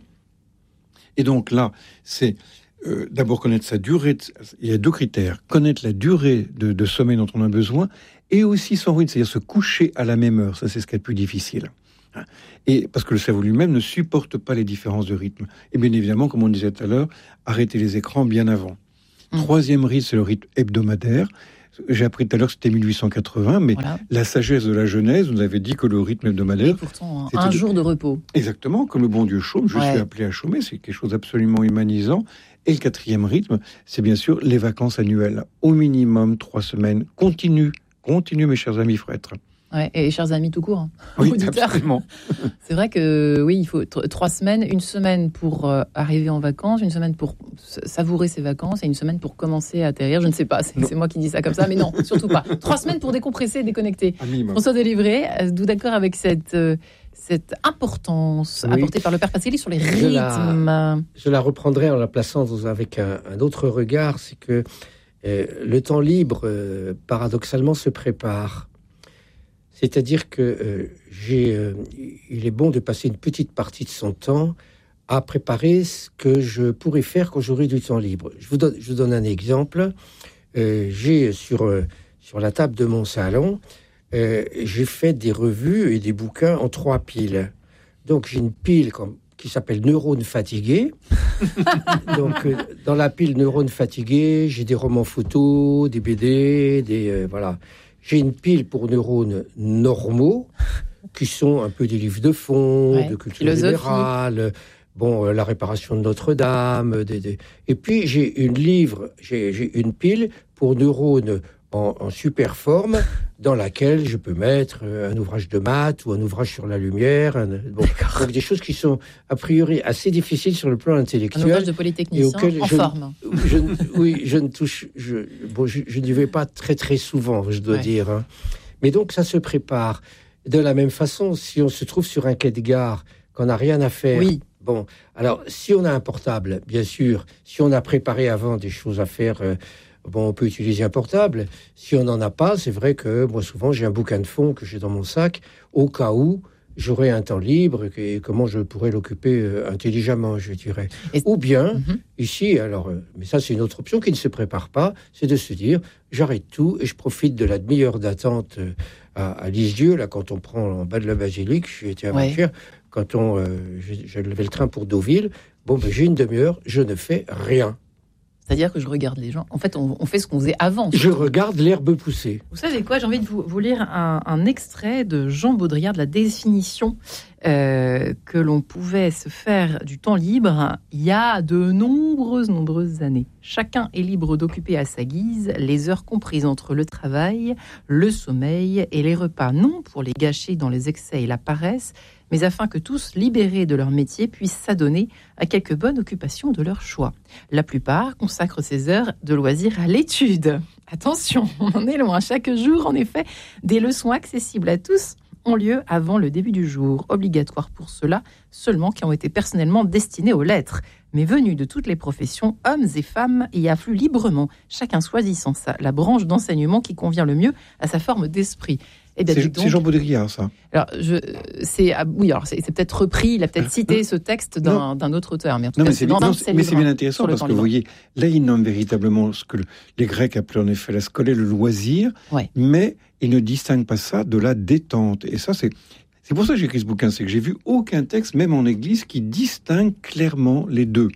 Et donc là, c'est euh, d'abord connaître sa durée. De... Il y a deux critères. Connaître la durée de, de sommeil dont on a besoin et aussi son rythme, c'est-à-dire se coucher à la même heure. Ça, c'est ce qui est le plus difficile. Et parce que le cerveau lui-même ne supporte pas les différences de rythme. Et bien évidemment, comme on disait tout à l'heure, arrêter les écrans bien avant. Mmh. Troisième rythme, c'est le rythme hebdomadaire. J'ai appris tout à l'heure que c'était mille huit cent quatre-vingts, mais voilà. La sagesse de la Genèse nous avait dit que le rythme hebdomadaire... Et pourtant, un jour de... de repos. Exactement, comme le bon Dieu chôme, je ouais. suis appelé à chômer, c'est quelque chose d'absolument humanisant. Et le quatrième rythme, c'est bien sûr les vacances annuelles. Au minimum trois semaines. Continue, continue mes chers amis frères. Ouais, et chers amis tout court. Hein. Oui, absolument. C'est vrai que oui, il faut t- trois semaines, une semaine pour euh, arriver en vacances, une semaine pour savourer ses vacances et une semaine pour commencer à atterrir. Je ne sais pas, c'est, c'est moi qui dis ça comme ça, mais non, surtout pas. Trois semaines pour décompresser et déconnecter. François Délivré, êtes-vous d'accord avec cette, euh, cette importance oui. apportée par le Père Pacelli sur les rythmes ? Je la, je la reprendrai en la plaçant avec un, un autre regard, c'est que euh, le temps libre, euh, paradoxalement, se prépare. C'est-à-dire que euh, j'ai, euh, il est bon de passer une petite partie de son temps à préparer ce que je pourrais faire quand j'aurai du temps libre. Je vous donne, je vous donne un exemple. Euh, j'ai sur, euh, sur la table de mon salon, euh, j'ai fait des revues et des bouquins en trois piles. Donc j'ai une pile comme, qui s'appelle Neurones fatigués. Donc euh, dans la pile Neurones fatigués, j'ai des romans photos, des B D, des euh, voilà. J'ai une pile pour neurones normaux, qui sont un peu des livres de fond, ouais, de culture libérale, bon, euh, la réparation de Notre-Dame, des, des... et puis j'ai une livre, j'ai, j'ai une pile pour neurones en, en super forme, dans laquelle je peux mettre euh, un ouvrage de maths ou un ouvrage sur la lumière, un, bon, donc des choses qui sont a priori assez difficiles sur le plan intellectuel. Un ouvrage de polytechnicien en je, forme. Je, oui, je ne touche, je, bon, je, je n'y vais pas très très souvent, je dois ouais. dire. Hein. Mais donc ça se prépare. De la même façon, si on se trouve sur un quai de gare, qu'on n'a rien à faire. Oui. Bon, alors si on a un portable, bien sûr, si on a préparé avant des choses à faire. Euh, Bon, on peut utiliser un portable. Si on n'en a pas, c'est vrai que moi, souvent, j'ai un bouquin de fond que j'ai dans mon sac, au cas où j'aurais un temps libre et comment je pourrais l'occuper euh, intelligemment, je dirais. Et... Ou bien, mm-hmm. ici, alors, euh, mais ça, c'est une autre option qui ne se prépare pas, c'est de se dire, j'arrête tout et je profite de la demi-heure d'attente euh, à, à Lisieux, là, quand on prend en bas de la basilique, j'ai été avant-hier, ouais. quand on, euh, j'ai, j'ai levé le train pour Deauville, bon, ben, j'ai une demi-heure, je ne fais rien. C'est-à-dire que je regarde les gens. En fait, on, on fait ce qu'on faisait avant. Je regarde l'herbe pousser. Vous savez quoi ? J'ai envie de vous, vous lire un, un extrait de Jean Baudrillard de la définition euh, que l'on pouvait se faire du temps libre il y a de nombreuses, nombreuses années. Chacun est libre d'occuper à sa guise les heures comprises entre le travail, le sommeil et les repas, non pour les gâcher dans les excès et la paresse, mais afin que tous, libérés de leur métier, puissent s'adonner à quelque bonne occupation de leur choix. La plupart consacrent ces heures de loisirs à l'étude. Attention, on en est loin. Chaque jour, en effet, des leçons accessibles à tous ont lieu avant le début du jour. Obligatoire pour ceux-là seulement qui ont été personnellement destinés aux lettres. Mais venus de toutes les professions, hommes et femmes y affluent librement, chacun choisissant sa, la branche d'enseignement qui convient le mieux à sa forme d'esprit. Eh bien, c'est, donc, c'est Jean Baudrillard, ça. Alors, je, c'est, ah, oui, alors c'est, c'est peut-être repris, il a peut-être cité ce texte d'un, d'un autre auteur. Mais en tout non, cas, mais c'est, c'est, dans non, un c'est, mais c'est bien intéressant parce que vous voyez, là, il nomme véritablement ce que le, les Grecs appelaient en effet la scolée, le loisir, ouais. mais il ne distingue pas ça de la détente. Et ça, c'est, c'est pour ça que j'ai écrit ce bouquin, c'est que j'ai vu aucun texte, même en Église, qui distingue clairement les deux.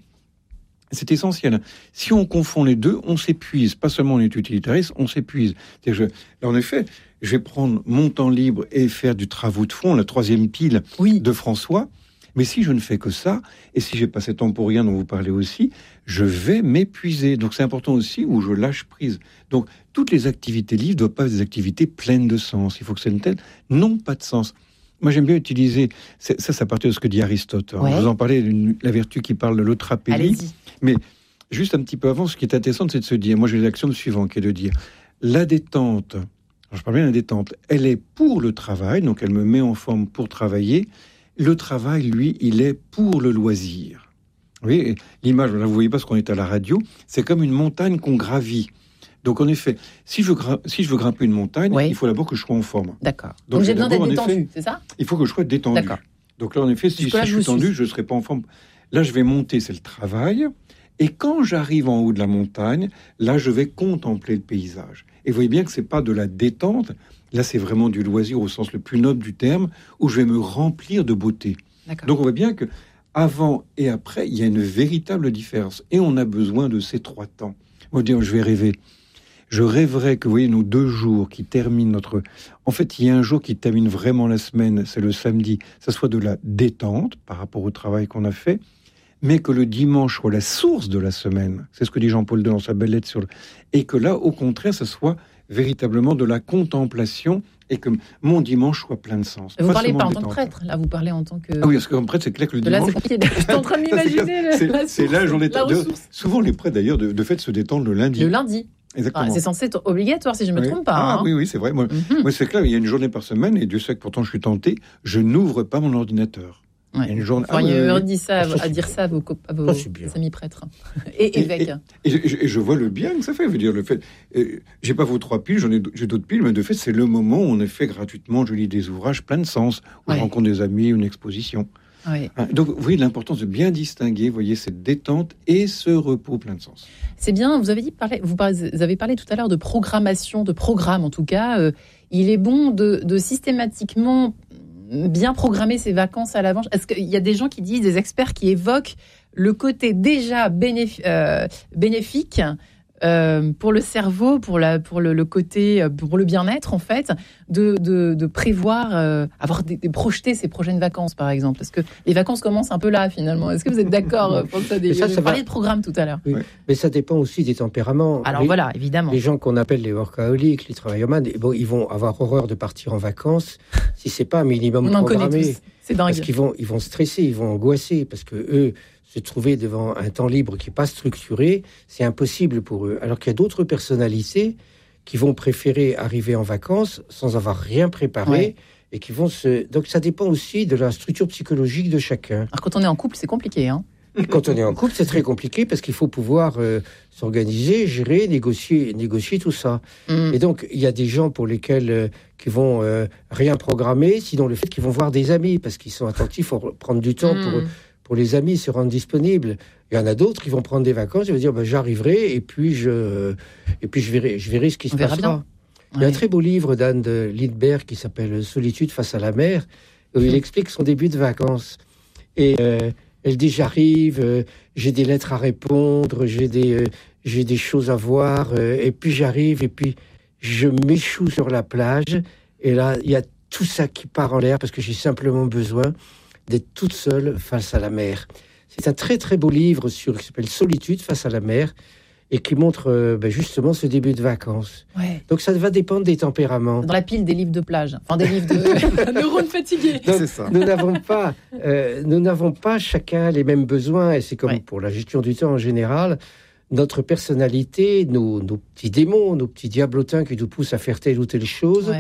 C'est essentiel. Si on confond les deux, on s'épuise. Pas seulement on est utilitariste, on s'épuise. C'est-à-dire, je, là, en effet, je vais prendre mon temps libre et faire du travaux de fond, la troisième pile oui. de François. Mais si je ne fais que ça, et si j'ai pas cet temps pour rien dont vous parlez aussi, je vais m'épuiser. Donc c'est important aussi où je lâche prise. Donc toutes les activités libres ne doivent pas être des activités pleines de sens. Il faut que c'est une telle n'ont pas de sens. Moi, j'aime bien utiliser, ça, c'est à partir de ce que dit Aristote. Ouais. Je vous en parlais, la vertu qui parle de l'eutrapélie. Mais juste un petit peu avant, ce qui est intéressant, c'est de se dire, moi j'ai l'axiome suivant, qui est de dire, la détente, alors je parle bien de la détente, elle est pour le travail, donc elle me met en forme pour travailler. Le travail, lui, il est pour le loisir. Vous voyez, l'image, là, vous voyez pas ce qu'on est à la radio, c'est comme une montagne qu'on gravit. Donc, en effet, si je, gra- si je veux grimper une montagne, oui. il faut d'abord que je sois en forme. D'accord. Donc, Donc j'ai besoin d'être détendu, effet, c'est ça ? Il faut que je sois détendu. D'accord. Donc là, en effet, si, si je suis tendu, je ne serai pas en forme. Là, je vais monter, c'est le travail. Et quand j'arrive en haut de la montagne, là, je vais contempler le paysage. Et vous voyez bien que ce n'est pas de la détente. Là, c'est vraiment du loisir au sens le plus noble du terme, où je vais me remplir de beauté. D'accord. Donc, on voit bien que avant et après, il y a une véritable différence. Et on a besoin de ces trois temps. On va dire, je vais rêver. Je rêverais que, vous voyez, nos deux jours qui terminent notre... En fait, il y a un jour qui termine vraiment la semaine, c'est le samedi, ça soit de la détente par rapport au travail qu'on a fait, mais que le dimanche soit la source de la semaine. C'est ce que dit Jean-Paul II dans sa belle lettre sur le... Et que là, au contraire, ça soit véritablement de la contemplation et que mon dimanche soit plein de sens. Vous ne parlez pas en tant que prêtre, là, vous parlez en tant que... Ah oui, parce qu'en prêtre, c'est clair que le dimanche... Là, c'est compliqué. Je suis en train de m'imaginer le, c'est, la source, c'est la journée la de... Souvent, les prêtres, d'ailleurs, de, de fait, se détendent le lundi. Le lundi. Exactement. Ah, c'est censé être obligatoire, si je ne me oui. trompe pas. Ah hein. oui, oui, c'est vrai. Moi, mm-hmm. moi, c'est clair, il y a une journée par semaine, et Dieu sait que pourtant je suis tenté, je n'ouvre pas mon ordinateur. Ouais. Il y a une journée... Vous pourriez ah, oui, ça, oui. à dire ça à vos, à vos ah, amis prêtres et évêques. Et, et, et, et je vois le bien que ça fait. Je veux dire, le fait, euh, j'ai pas vos trois piles, j'en ai, j'ai d'autres piles, mais de fait, c'est le moment où on est fait gratuitement. Je lis des ouvrages plein de sens, où ouais. je rencontre des amis, une exposition. Oui. Donc, vous voyez l'importance de bien distinguer, vous voyez, cette détente et ce repos plein de sens. C'est bien, vous avez, dit, parlé, vous avez parlé tout à l'heure de programmation, de programme en tout cas. Euh, il est bon de, de systématiquement bien programmer ses vacances à l'avance. Est-ce qu'il y a des gens qui disent, des experts qui évoquent le côté déjà bénéf- euh, bénéfique Euh, pour le cerveau, pour, la, pour le, le côté, pour le bien-être en fait, de, de, de prévoir, euh, avoir des, de projeter ses prochaines vacances par exemple, parce que les vacances commencent un peu là finalement. Est-ce que vous êtes d'accord pour ça déjà? Vous parliez de programme tout à l'heure. Oui. Mais ça dépend aussi des tempéraments. Alors les, voilà, évidemment. Les gens qu'on appelle les workaholics, les travaillomanes, bon, ils vont avoir horreur de partir en vacances si c'est pas un minimum On en programmé. Connaît tous. C'est dingue. Parce qu'ils vont, ils vont stresser, ils vont angoisser, parce que eux, se trouver devant un temps libre qui n'est pas structuré, c'est impossible pour eux. Alors qu'il y a d'autres personnalités qui vont préférer arriver en vacances sans avoir rien préparé, ouais. et qui vont se... Donc ça dépend aussi de la structure psychologique de chacun. Alors quand on est en couple, c'est compliqué, hein. Quand on est en couple, c'est très compliqué parce qu'il faut pouvoir euh, s'organiser, gérer, négocier, négocier tout ça. Mmh. Et donc, il y a des gens pour lesquels euh, qui vont euh, rien programmer, sinon le fait qu'ils vont voir des amis parce qu'ils sont attentifs, il faut prendre du temps mmh. pour, pour les amis se rendre disponibles. Il y en a d'autres qui vont prendre des vacances et vont dire bah, j'arriverai et puis je et puis je verrai, je verrai ce qui On se passera. Bien. Il y a un très beau livre d'Anne de Lindbergh qui s'appelle Solitude face à la mer, où mmh. il explique son début de vacances. Et euh, elle dit j'arrive, euh, j'ai des lettres à répondre, j'ai des, euh, j'ai des choses à voir, euh, et puis j'arrive, et puis je m'échoue sur la plage, et là, il y a tout ça qui part en l'air, parce que j'ai simplement besoin d'être toute seule face à la mer. C'est un très très beau livre sur, qui s'appelle Solitude face à la mer, et qui montre euh, ben justement ce début de vacances. Ouais. Donc ça va dépendre des tempéraments. Dans la pile des livres de plage, enfin des livres de neurones fatigués. Donc, c'est ça. Nous n'avons pas, euh, nous n'avons pas chacun les mêmes besoins, et c'est comme ouais. pour la gestion du temps en général. Notre personnalité, nos, nos petits démons, nos petits diablotins qui nous poussent à faire telle ou telle chose, ouais.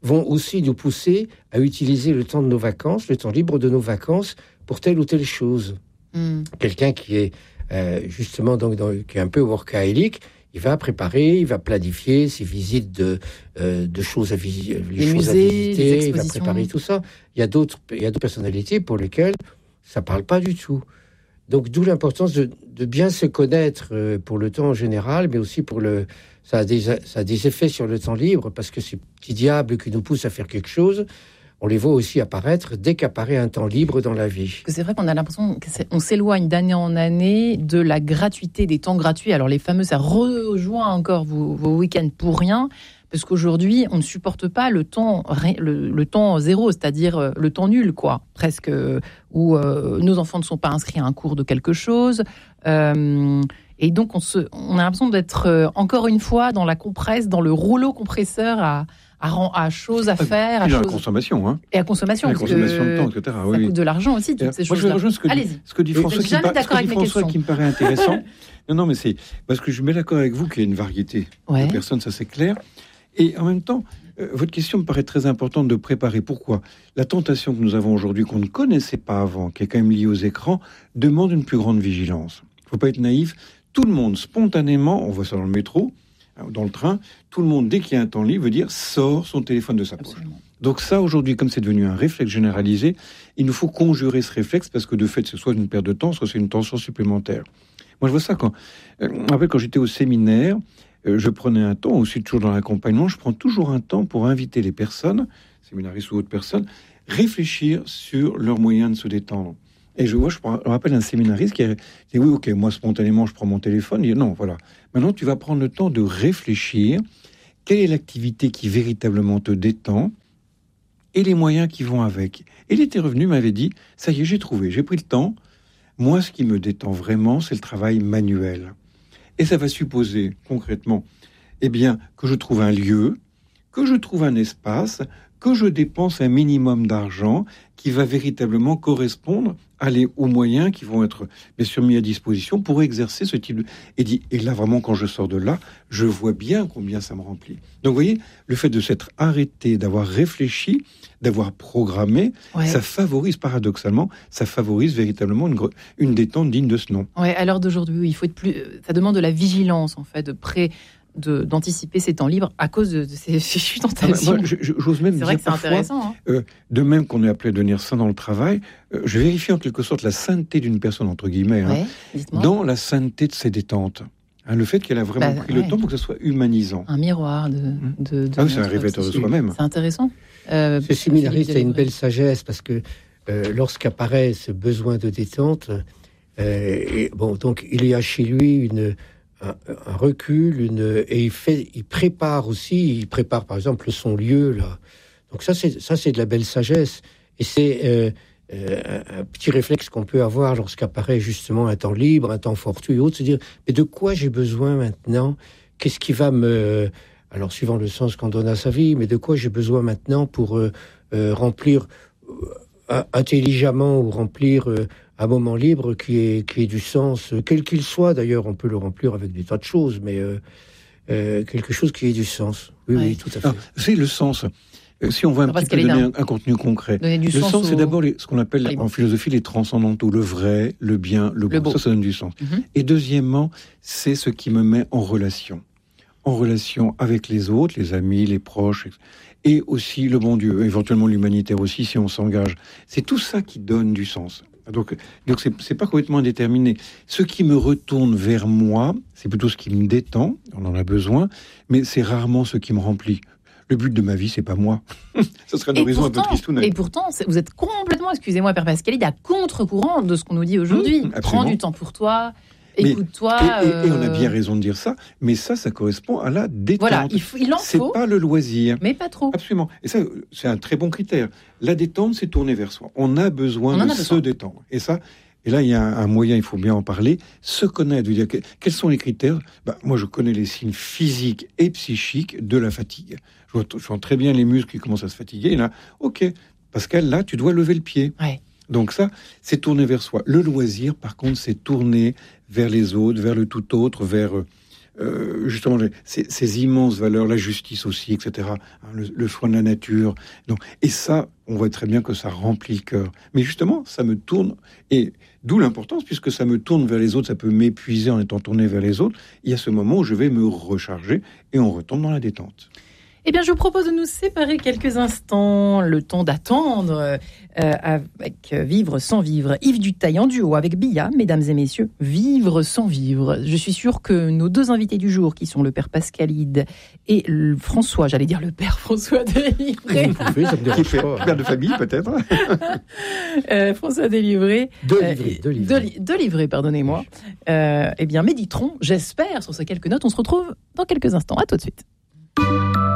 vont aussi nous pousser à utiliser le temps de nos vacances, le temps libre de nos vacances, pour telle ou telle chose. Mm. Quelqu'un qui est euh, justement donc dans, qui est un peu workaholic, il va préparer, il va planifier ses visites de, euh, de choses à, visi- les les choses musées, à visiter, il va préparer tout ça. Il y a d'autres, il y a d'autres personnalités pour lesquelles ça ne parle pas du tout. Donc d'où l'importance de, de bien se connaître euh, pour le temps en général, mais aussi pour le... Ça a, des, ça a des effets sur le temps libre, parce que ces petits diables qui nous poussent à faire quelque chose, on les voit aussi apparaître dès qu'apparaît un temps libre dans la vie. C'est vrai qu'on a l'impression qu'on s'éloigne d'année en année de la gratuité des temps gratuits. Alors les fameux, ça rejoint encore vos, vos week-ends pour rien, parce qu'aujourd'hui, on ne supporte pas le temps, le, le temps zéro, c'est-à-dire le temps nul, quoi, presque, où euh, nos enfants ne sont pas inscrits à un cours de quelque chose. Euh, et donc, on, se, on a l'impression d'être, encore une fois, dans la compresse, dans le rouleau compresseur à... À, à choses à faire, à, choses... à la consommation, hein. Et à consommation, la consommation de temps, et cetera. Ça oui. coûte de l'argent aussi, toutes ces Moi, choses-là. je vais rejoindre ce que Allez-y. dit, ce que dit François, qui, par, ce que dit François qui me paraît intéressant. non, non, mais c'est parce que je me mets d'accord avec vous qu'il y a une variété ouais. de personnes, ça c'est clair. Et en même temps, euh, votre question me paraît très importante de préparer. Pourquoi ? La tentation que nous avons aujourd'hui, qu'on ne connaissait pas avant, qui est quand même liée aux écrans, demande une plus grande vigilance. Il ne faut pas être naïf. Tout le monde, spontanément, on voit ça dans le métro, dans le train, tout le monde, dès qu'il y a un temps libre, veut dire sort son téléphone de sa poche. Absolument. Donc ça, aujourd'hui, comme c'est devenu un réflexe généralisé, il nous faut conjurer ce réflexe, parce que de fait, c'est soit une perte de temps, soit c'est une tension supplémentaire. Moi, je vois ça quand... Euh, je me rappelle quand j'étais au séminaire, euh, je prenais un temps, aussi toujours dans l'accompagnement, je prends toujours un temps pour inviter les personnes, séminaristes ou autres personnes, réfléchir sur leurs moyens de se détendre. Et je vois, je me rappelle un séminariste qui a dit oui, ok, moi spontanément je prends mon téléphone. Il dit non, voilà. Maintenant, tu vas prendre le temps de réfléchir. Quelle est l'activité qui véritablement te détend et les moyens qui vont avec. Et il était revenu, m'avait dit ça y est, j'ai trouvé, j'ai pris le temps. Moi, ce qui me détend vraiment, c'est le travail manuel. Et ça va supposer concrètement, eh bien, que je trouve un lieu, que je trouve un espace, que je dépense un minimum d'argent qui va véritablement correspondre aller aux moyens qui vont être bien sûr mis à disposition pour exercer ce type de... Et, dit, et là, vraiment, quand je sors de là, je vois bien combien ça me remplit. Donc, vous voyez, le fait de s'être arrêté, d'avoir réfléchi, d'avoir programmé, ouais. ça favorise, paradoxalement, ça favorise véritablement une, une détente digne de ce nom. Oui, à l'heure d'aujourd'hui, il faut être plus... Ça demande de la vigilance, en fait, de pré... De, d'anticiper ces temps libres à cause de, de ces fichues tentations. Ah bah, moi, je, j'ose même c'est dire vrai que c'est parfois, intéressant. Hein. Euh, de même qu'on est appelé à devenir saint dans le travail, euh, je vérifie en quelque sorte la sainteté d'une personne, entre guillemets, ouais, hein, dans la sainteté de ses détentes. Hein, le fait qu'elle a vraiment bah, pris ouais. le temps pour que ça soit humanisant. Un miroir de... de, de ah oui, c'est un révélateur de soi-même. C'est intéressant. Euh, ce séminariste a une belle sagesse parce que euh, lorsqu'apparaît ce besoin de détente, euh, et, bon, donc il y a chez lui une... Un, un recul, une, et il fait, il prépare aussi, il prépare par exemple son lieu là. Donc ça c'est ça c'est de la belle sagesse et c'est euh, euh, un petit réflexe qu'on peut avoir lorsqu'apparaît justement un temps libre, un temps fortuit, autre, se dire mais de quoi j'ai besoin maintenant ? Qu'est-ce qui va me, alors suivant le sens qu'on donne à sa vie, mais de quoi j'ai besoin maintenant pour euh, euh, remplir euh, intelligemment ou remplir euh, un moment libre qui ait, qui ait du sens, quel qu'il soit. D'ailleurs, on peut le remplir avec des tas de choses, mais euh, euh, quelque chose qui ait du sens. Oui, ouais. oui, tout à fait. Alors, c'est le sens. Si on veut un non, petit peu donner un, un contenu concret, le sens, sens c'est au... d'abord les, ce qu'on appelle oui. en philosophie les transcendantaux, le vrai, le bien, le beau. Le beau. Ça, ça donne du sens. Mm-hmm. Et deuxièmement, c'est ce qui me met en relation. En relation avec les autres, les amis, les proches, et aussi le bon Dieu, éventuellement l'humanitaire aussi, si on s'engage. C'est tout ça qui donne du sens. Donc, donc c'est, c'est pas complètement indéterminé. Ce qui me retourne vers moi, c'est plutôt ce qui me détend, on en a besoin, mais c'est rarement ce qui me remplit. Le but de ma vie, c'est pas moi. Ce serait un horizon un peu tristounet. Et pourtant, vous êtes complètement, excusez-moi, Père Pascalide, à contre-courant de ce qu'on nous dit aujourd'hui. Mmh, Prends du temps pour toi, écoute-toi. Et, et, et on a bien raison de dire ça, mais ça, ça correspond à la détente. Voilà, il, faut, il en c'est faut. C'est pas le loisir. Mais pas trop. Absolument. Et ça, c'est un très bon critère. La détente, c'est tourner vers soi. On a besoin on de se détendre. Et ça, et là, il y a un, un moyen, il faut bien en parler, se connaître. Dire, que, quels sont les critères ? Bah, moi, je connais les signes physiques et psychiques de la fatigue. Je vois, je vois très bien les muscles qui commencent à se fatiguer. Et là, ok, Pascal, là, tu dois lever le pied. Ouais. Donc ça, c'est tourner vers soi. Le loisir, par contre, c'est tourner vers les autres, vers le tout autre, vers, euh, justement ces, ces immenses valeurs, la justice aussi, et cetera. Hein, le, le soin de la nature. Donc, et ça, on voit très bien que ça remplit le cœur. Mais justement, ça me tourne, et d'où l'importance, puisque ça me tourne vers les autres, ça peut m'épuiser en étant tourné vers les autres. Il y a ce moment où je vais me recharger et on retombe dans la détente. Eh bien, je vous propose de nous séparer quelques instants, le temps d'attendre, euh, avec Vivre sans vivre. Yves Duteil en duo avec Bia, mesdames et messieurs, Vivre sans vivre. Je suis sûre que nos deux invités du jour, qui sont le père Pascalide et le François, j'allais dire le père François Délivré. Vous pouvez, ça me dérange pas. Père de famille, peut-être. euh, François Délivré. Délivré, euh, Délivré. Délivré, pardonnez-moi. Euh, eh bien, méditerons, j'espère, sur ces quelques notes. On se retrouve dans quelques instants. À tout de suite.